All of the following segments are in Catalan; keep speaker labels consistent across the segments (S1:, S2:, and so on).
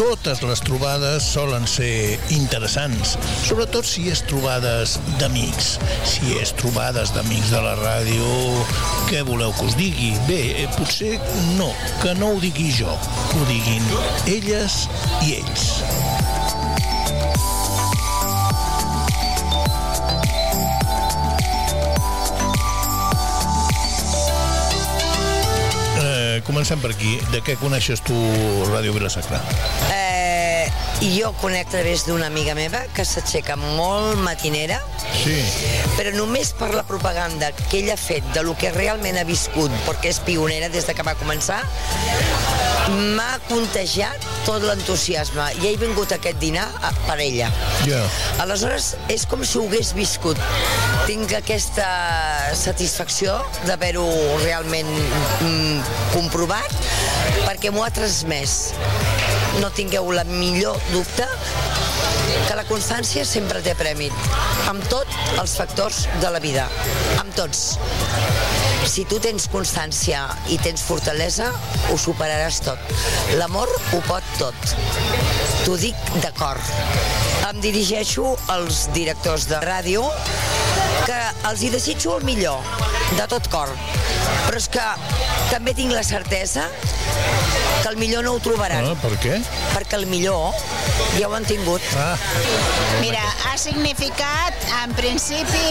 S1: totes les trobades solen ser interessants, sobretot si és trobades d'amics. Si és trobades d'amics de la ràdio, què voleu que us digui? Bé, potser no, que no ho digui jo, que ho diguin elles i ells. Comencem per aquí. De què coneixes tu Ràdio Vila-sacra?
S2: Jo conec a través d'una amiga meva que s'aixeca molt matinera,
S1: sí,
S2: però només per la propaganda que ella ha fet de lo que realment ha viscut, perquè és pionera des de que va començar, m'ha contagiat tot l'entusiasme i he vingut a aquest dinar per ella. Aleshores, és com si ho hagués viscut. Tinc aquesta satisfacció d'haver-ho realment comprovat perquè m'ho ha transmès. No tingueu la millor dubte que la constància sempre té premi, amb tots els factors de la vida, amb tots. Si tu tens constància i tens fortalesa, ho superaràs tot. L'amor ho pot tot. T'ho dic de cor. Em dirigeixo als directors de ràdio que els hi desitjo el millor, de tot cor. Però és que també tinc la certesa que el millor no ho trobaran.
S1: Per què?
S2: Perquè el millor ja ho han tingut.
S3: Mira, ha significat, en principi,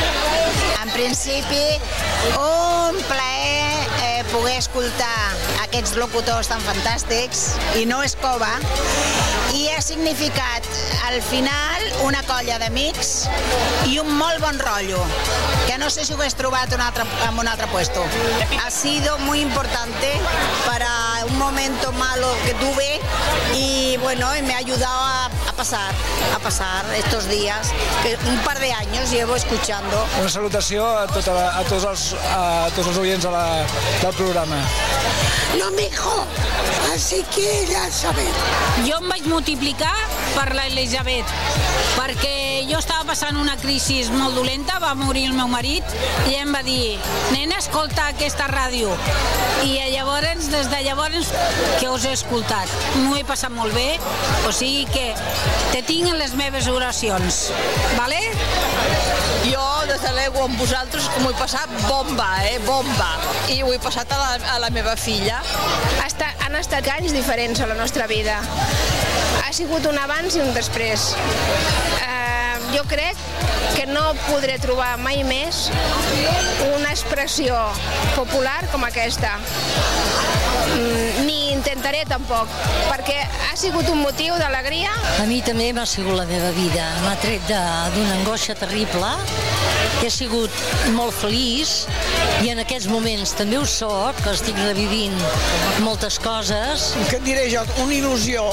S3: un plaer poder escoltar aquests locutors tan fantàstics, i no és cova, i ha significat, al final, una colla d'amics i un molt bon rotllo, que no sé si ho hagués trobat en un altre puesto. Ha sido muy importante para un momento malo que tuve y bueno, me ha ayudado a pasar estos días, que un par de años llevo escuchando.
S4: Una salutació a tots els oients del programa.
S5: No, mijo, así que Elisabet.
S6: Jo em vaig multiplicar per la Elisabet, perquè jo estava passant una crisi molt dolenta, va morir el meu marit, i em va dir, nena, escolta aquesta ràdio. I llavors, des de llavors, que us he escoltat. M'ho he passat molt bé, o sigui que te tinc en les meves oracions, vale?
S7: Jo, des de l'ego amb vosaltres, m'ho he passat bomba, bomba. I ho he passat a la meva filla.
S8: Han estat anys diferents a la nostra vida. Ha sigut un abans i un després. Jo crec que no podré trobar mai més una expressió popular com aquesta. Ni intentaré tampoc, perquè ha sigut un motiu d'alegria.
S9: A mi també m'ha sigut la meva vida. M'ha tret d'una angoixa terrible. He sigut molt feliç i en aquests moments també ho soc, que estic revivint moltes coses.
S10: Què et diré jo? Una il·lusió,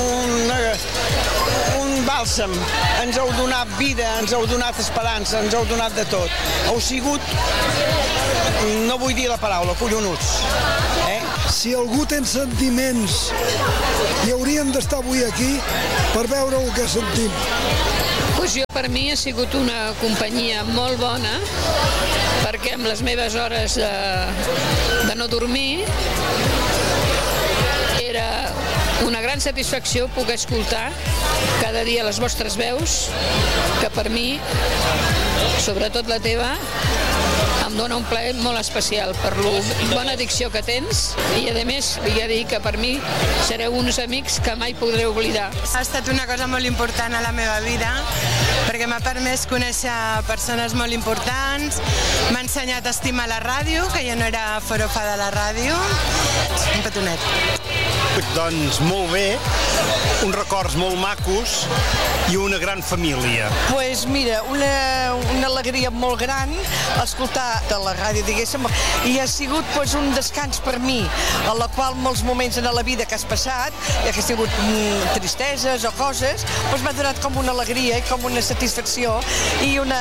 S10: un bàlsam. Ens heu donat vida, ens heu donat esperança, ens heu donat de tot. Heu sigut, no vull dir la paraula, collonuts.
S11: Si algú té sentiments, hi haurien d'estar avui aquí per veure el que sentim.
S12: Pues jo, per mi, ha sigut una companyia molt bona, perquè amb les meves hores de no dormir era una gran satisfacció poder escoltar cada dia les vostres veus, que per mi, sobretot la teva, em dona un plaer molt especial per la bona dicció que tens i, a més, vull dir que per mi sereu uns amics que mai podré oblidar.
S13: Ha estat una cosa molt important a la meva vida perquè m'ha permès conèixer persones molt importants, m'ha ensenyat a estimar la ràdio, que jo no era forofa de la ràdio. Un petonet.
S14: Doncs molt bé, uns records molt macos i una gran família.
S10: Pues mira, una alegria molt gran escoltar de la ràdio, diguéssim, i ha sigut un descans per mi, en la qual molts moments en la vida que has passat, ja que ha sigut tristeses o coses, m'ha donat com una alegria i com una satisfacció i un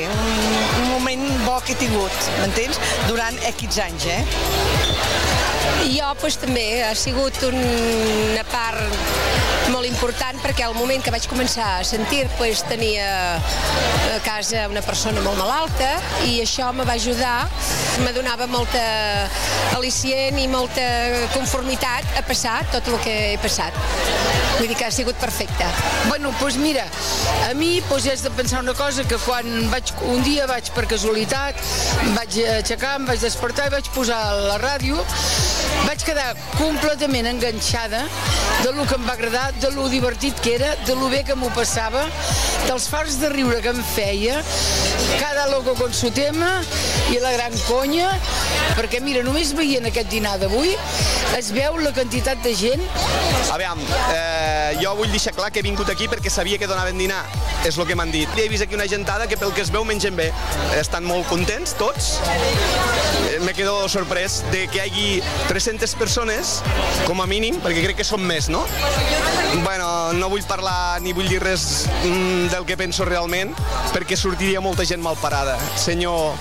S10: moment bo que he tingut, m'entens? Durant X anys,
S8: Jo també ha sigut una part molt important perquè al moment que vaig començar a sentir tenia a casa una persona molt malalta i això me va ajudar, me donava molta al·licient i molta conformitat a passar tot el que he passat. Vull dir que ha sigut perfecte.
S15: Bueno, doncs mira, a mi haig de pensar una cosa, que quan un dia vaig per casualitat, em vaig aixecar, em vaig despertar i vaig posar la ràdio, vaig quedar completament enganxada de lo que em va agradar, de lo divertit que era, de lo bé que m'ho passava, dels fars de riure que em feia, cada loco con su tema i la gran conya, perquè mira, només veient aquest dinar d'avui es veu la quantitat de gent.
S16: Aviam, jo vull deixar clar que he vingut aquí perquè sabia que donaven dinar, és el que m'han dit. He vist aquí una gentada que pel que es veu mengen bé. Estan molt contents tots. Me quedo sorprès de que hi hagi 300 persones, com a mínim, perquè crec que són més, no? Bueno, no vull parlar ni vull dir res del que penso realment, perquè sortiria molta gent malparada. Senyor...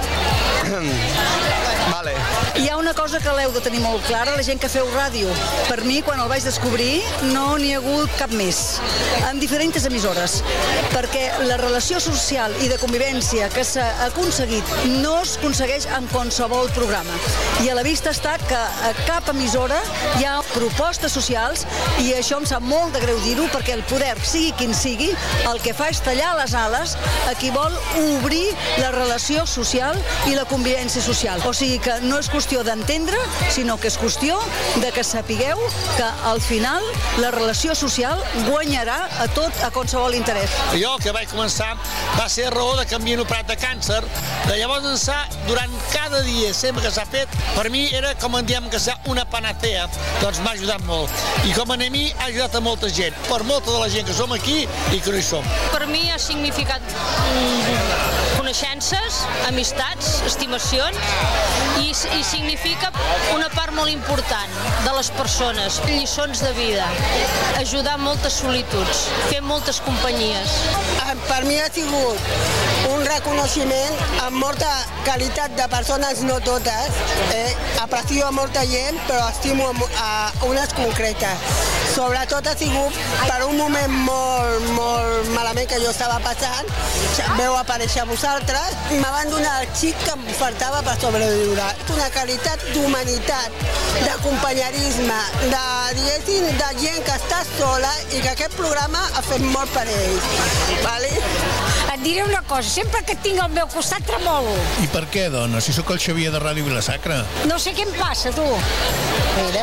S16: Vale.
S17: Hi ha una cosa que l'heu de tenir molt clara, la gent que feu ràdio. Per mi, quan el vaig descobrir, no n'hi ha hagut cap més, en diferents emissores, perquè la relació social i de convivència que s'ha aconseguit no es aconsegueix en qualsevol programa. I a la vista està que a cap emissora hi ha propostes socials i això em sap molt de greu dir-ho perquè el poder, sigui quin sigui, el que fa és tallar les ales a qui vol obrir la relació social i la convivència social. O sigui que no és qüestió d'entendre, sinó que és qüestió de que sapigueu que al final la relació social guanyarà a qualsevol interès.
S18: Jo, que vaig començar, va ser a raó de que m'havien operat de càncer. De llavors ençà, durant cada dia, sempre que s'ha fet, per mi era, com en diem, que s'ha una panacea. Doncs m'ha ajudat molt. I com a mi ha ajudat a molta gent, per molta de la gent que som aquí i que no hi som.
S19: Per mi ha significat coneixences, amistats, estimacions i significa una part molt important de les persones, lliçons de vida, ajudar moltes solituds, fer moltes companyies.
S5: Per mi ha sigut un reconeixement amb molta qualitat de persones, no totes. Aprecio a molta gent, però estimo a unes concretes. Sobretot ha sigut per un moment molt malament que jo estava passant, veu aparèixer vosaltres, i me van donar el xic que em faltava per sobreviure. Una qualitat d'humanitat, de companyerisme, de gent que està sola i que aquest programa ha fet molt per ells. Vale?
S20: Et diré una cosa, sempre que et tinc al meu costat tremolo.
S1: I per què, dona? Si sóc el Xavier de Ràdio Vila-sacra.
S20: No sé què em passa, tu. Mira.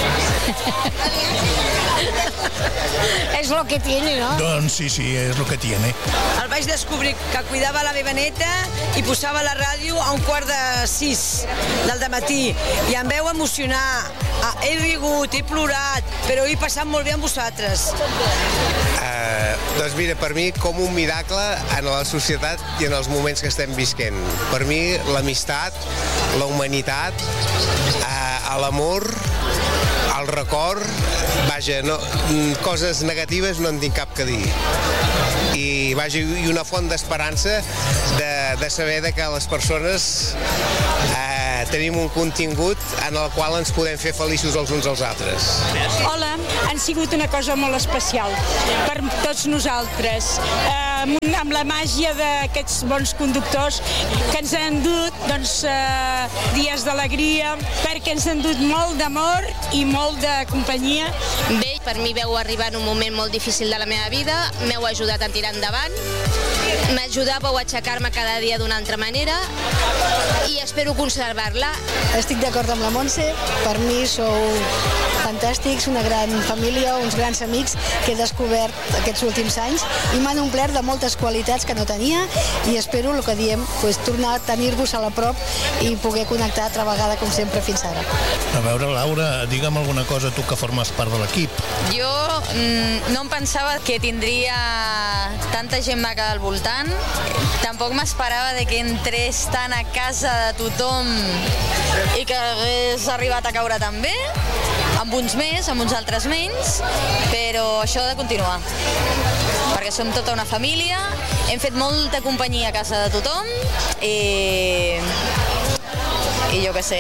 S20: És lo que tiene, no?
S1: Doncs sí, és lo que tiene.
S21: El vaig descobrir que cuidava la meva neta i posava la ràdio a 5:45 del dematí i em veu emocionar. He rigut, he plorat, però he passat molt bé amb vosaltres.
S22: Doncs mira, per mi com un miracle en la societat i en els moments que estem visquent. Per mi l'amistat, la humanitat, l'amor, el record, vaja, coses negatives no en tinc cap que dir. I una font d'esperança de saber que les persones tenim un contingut en el qual ens podem fer feliços els uns als altres.
S23: Hola, han sigut una cosa molt especial per tots nosaltres. Amb la màgia d'aquests bons conductors que ens han dut dies d'alegria, perquè ens han dut molt d'amor i molt de companyia.
S24: Bé, per mi veu arribar en un moment molt difícil de la meva vida, m'heu ajudat a tirar endavant, m'ajudàveu a aixecar-me cada dia d'una altra manera i espero conservar-la.
S25: Estic d'acord amb la Montse, per mi sou fantàstics, una gran família, uns grans amics que he descobert aquests últims anys i m'han omplert de moltes qualitats que no tenia i espero, el que diem, tornar a tenir-vos a la prop i poder connectar altra vegada com sempre fins ara.
S1: A veure, Laura, digue'm alguna cosa tu que formes part de l'equip.
S26: Jo no em pensava que tindria tanta gent maca al voltant, tampoc m'esperava que entrés tant a casa de tothom i que hagués arribat a caure tan bé, amb uns més, amb uns altres menys, però això ha de continuar, perquè som tota una família, hem fet molta companyia a casa de tothom i jo què sé,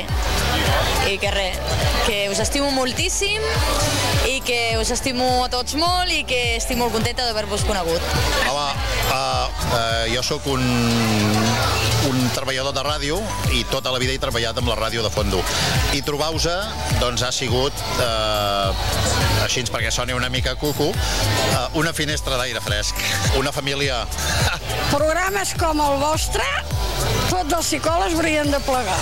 S26: I que res, que us estimo moltíssim i que us estimo a tots molt i que estic molt contenta d'haver-vos conegut.
S2: Home, jo sóc un treballador de ràdio i tota la vida he treballat amb la ràdio de fondo. I trobar-vos-a, doncs, ha sigut, així perquè soni una mica cucu, una finestra d'aire fresc, una família.
S20: Programes com el vostre, tots els psicòlegs haurien de plegar.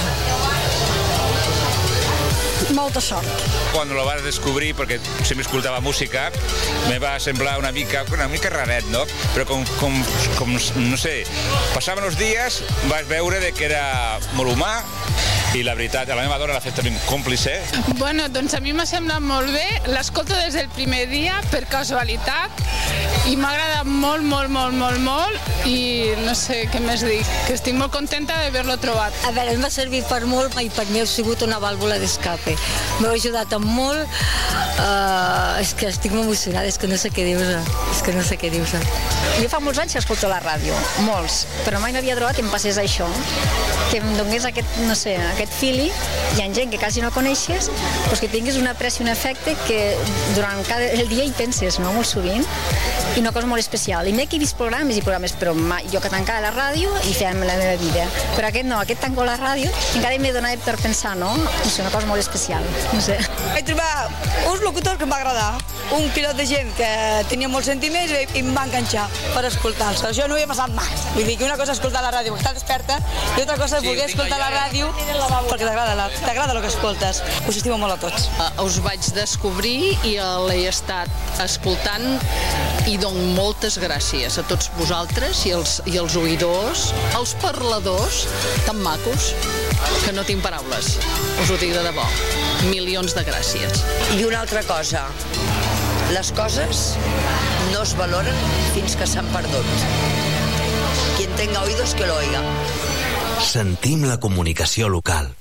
S20: Molta sort.
S3: Cuando lo vas a descubrir, porque siempre escoltava música, me va semblar una mica raret, no? Però com no sé, passaven els dies, vas veure que era molt humà, i la veritat, a la meva dona l'ha fet també còmplice.
S4: Bueno, doncs a mi m'ha semblat molt bé, l'escolto des del primer dia per casualitat i m'ha agradat molt, molt, molt, molt, molt i no sé què més dic, que estic molt contenta d'haver-lo trobat.
S26: A veure, em va servir per molt i per mi ha sigut una vàlvula d'escape. M'heu ajudat amb molt, és que estic molt emocionada, és que no sé què dir-vos.
S25: Jo fa molts anys que escolto la ràdio, molts, però mai no havia trobat que em passés això, que em donés aquest, no sé, aquest feeling. Hi ha gent que quasi no coneixes, però que tinguis una aprecio i un afecte que durant el dia hi penses, no?, molt sovint, i una cosa molt especial. I m'he vist programes, però jo que tancava la ràdio i fèiem la meva vida. Però aquest no, aquest tanco la ràdio i encara m'he donat per pensar, no? És una cosa molt especial, no sé.
S21: Vaig trobar uns locutors que em va agradar, un pilot de gent que tenia molts sentiments i em va enganxar per escoltar-los. Això no havia passat mai. Vull dir que una cosa és escoltar la ràdio perquè estàs desperta i altra cosa és voler escoltar la ràdio perquè t'agrada el que escoltes. Us estimo molt a tots.
S6: Us vaig descobrir i l'he estat escoltant i dono moltes gràcies a tots vosaltres i els oïdors, els parladors tan macos que no tinc paraules. Us ho dic de debò. Milions de gràcies.
S21: I una altra cosa, les coses no es valoren fins que s'han perdut. Quien tenga oídos que lo oiga.
S7: Sentim la comunicació local.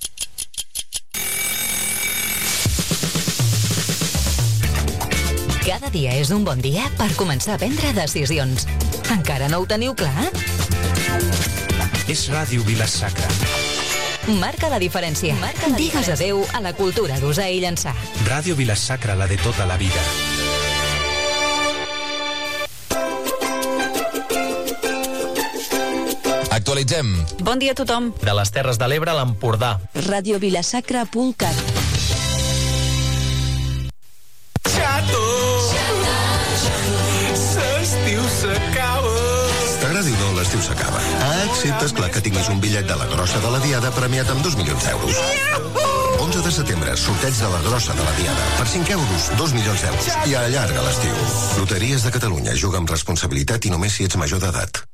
S9: Cada dia és un bon dia per començar a prendre decisions. Encara no ho teniu clar?
S27: És Ràdio Vila-sacra.
S9: Marca la diferència. Digues adeu a la cultura d'usar i llançar.
S27: Ràdio Vila-sacra, la de tota la vida.
S28: Actualitzem.
S29: Bon dia a tothom.
S28: De les Terres de l'Ebre a l'Empordà.
S29: radiovilasacra.cat.
S30: L'estiu s'acaba. T'agradi o no, l'estiu s'acaba. Excepte, esclar, que tinguis un bitllet de la Grossa de la Diada premiat amb 2 milions d'euros. 11 de setembre, sorteig de la Grossa de la Diada. Per 5 euros, 2 milions d'euros. I allarga l'estiu. Loteries de Catalunya. Juga amb responsabilitat i només si ets major d'edat.